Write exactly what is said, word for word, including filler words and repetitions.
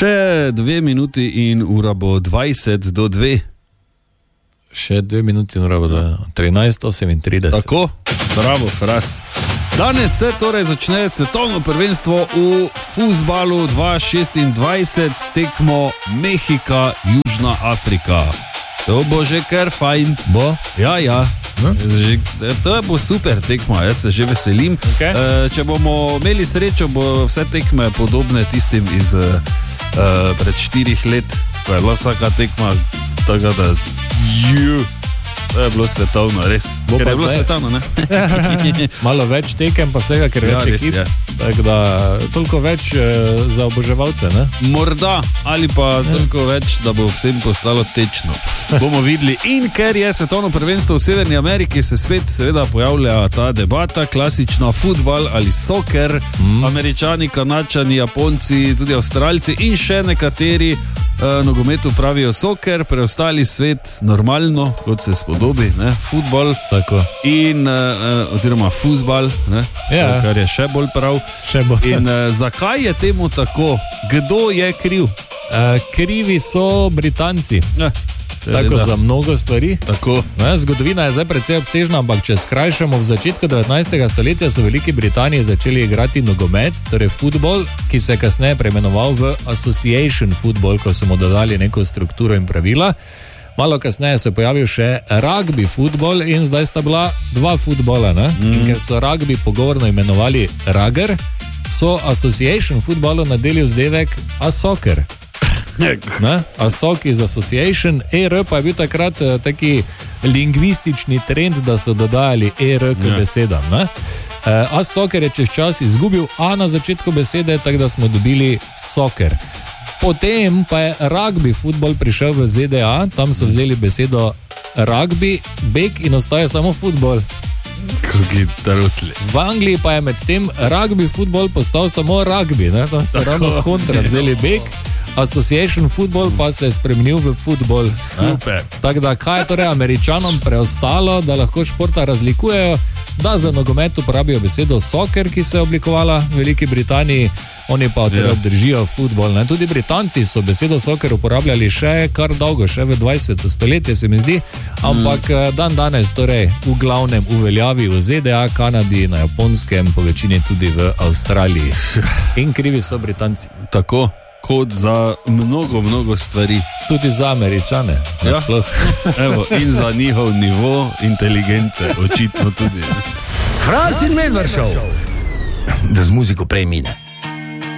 Še dve minuti in ura bo dvajset do dve. Še dve minuti in ura bo trinajst osemintrideset. Tako, bravo, Fras. Danes se torej začne svetovno prvenstvo v fuzbalu dva šestindvajset s tekmo Mehika-Južna Afrika. To bo že kar fajn. Bo? Ja, ja. Že, to bo super tekma, jaz se že veselim. Okay. E, če bomo imeli srečo, bo vse tekme podobne tistim iz e, pred štirih let, ko je bila vsaka tekma tako da ju, to je bilo svetovno, res. Bo ker pa je bilo zdaj svetovno, ne? Malo več tekem pa vsega, ker Ja, več res ekip, je. tako da toliko več e, za oboževalce, ne? Morda, ali pa toliko več, da bo vsem postalo tečno. Bomo videli. In ker je svetovno prvenstvo v Severni Ameriki, se spet seveda pojavlja ta debata, klasična futbal ali soccer, mm. Američani, Kanadčani, Japonci, tudi Avstralci in še nekateri uh, nogometu pravijo soccer, preostali svet normalno, kot se spodobi, ne, futbal. Tako. In, uh, oziroma fuzbal, ne, Ja. kar je še bolj prav. Še bo. In uh, zakaj je temu tako? Kdo je kriv? E, krivi so Britanci. Ja, Tako za mnogo stvari. Tako. Ne, zgodovina je zdaj precej obsežna, ampak če skrajšamo, v začetku devetnajstega stoletja so v Veliki Britaniji začeli igrati nogomet, torej futbol, ki se je kasneje preimenoval v Association Football, ko so mu dodali neko strukturo in pravila. Malo kasneje se je pojavil še rugby futbol in zdaj sta bila dva futbola. Mm. In ker so rugby pogovorno imenovali rugger, so Association Footballu nadeli vzdevek a soccer. Ne? A soc iz Association, E R pa je bil takrat uh, taki lingvistični trend, da so dodajali E R k Ja. besedam. Ne? Uh, a soccer je čez čas izgubil A na začetku besede, tako da smo dobili soccer. Potem pa je rugby futbol prišel v Z D A, tam so vzeli besedo rugby, beg in ostaje samo futbol. Kogi tarotli. V Angliji pa je med tem rugby futbol postal samo rugby, ne? Tam so ravno kontra vzeli beg. Association Football pa se je spremenil v futbol. Super. Tako da, kaj je torej Američanom preostalo, da lahko športa razlikujejo, da za nogomet uporabijo besedo soccer, ki se je oblikovala v Veliki Britaniji, oni pa torej Ja. obdržijo futbol. Ne? Tudi Britanci so besedo soccer uporabljali še kar dolgo, še v dvajsetem stoletju se mi zdi, ampak mm. dan danes torej v glavnem uveljavi v Z D A, Kanadi, na Japonskem, po večini tudi v Avstraliji. In krivi so Britanci. Tako kot za mnogo, mnogo stvari. Tudi za Američane. Ja. nasploh. Evo, in za njihov nivo inteligence, očitno tudi. Fras in Medvard Show. Da z muziko prej mine.